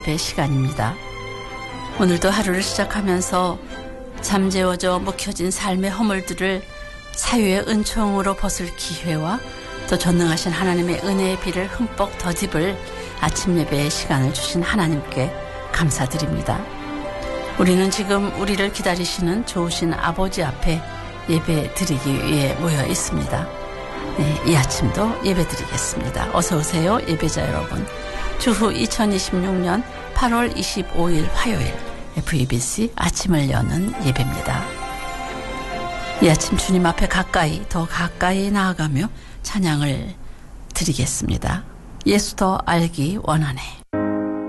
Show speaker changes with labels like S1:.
S1: 예배 시간입니다. 오늘도 하루를 시작하면서 잠재워져 묵혀진 삶의 허물들을 사유의 은총으로 벗을 기회와 또 전능하신 하나님의 은혜의 비를 흠뻑 덧입을 아침 예배의 시간을 주신 하나님께 감사드립니다. 우리는 지금 우리를 기다리시는 좋으신 아버지 앞에 예배 드리기 위해 모여 있습니다. 네, 이 아침도 예배 드리겠습니다. 어서 오세요, 예배자 여러분. 주후 2026년 8월 25일 화요일 FEBC 아침을 여는 예배입니다. 이 아침 주님 앞에 더 가까이 나아가며 찬양을 드리겠습니다. 예수 더 알기 원하네.